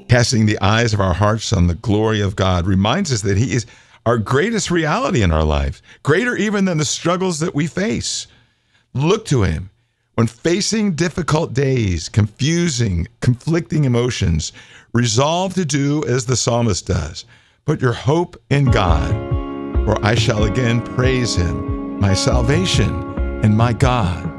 Casting the eyes of our hearts on the glory of God reminds us that He is our greatest reality in our lives, greater even than the struggles that we face. Look to Him. When facing difficult days, confusing, conflicting emotions, resolve to do as the psalmist does. Put your hope in God, for I shall again praise Him, my salvation and my God.